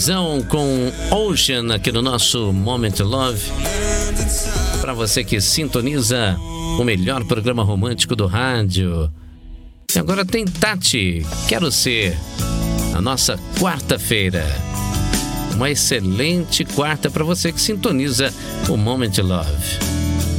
Luizão com Ocean aqui no nosso Moment Love. Para você que sintoniza o melhor programa romântico do rádio. E agora tem Tati, Quero Ser, a nossa quarta-feira. Uma excelente quarta para você que sintoniza o Moment Love.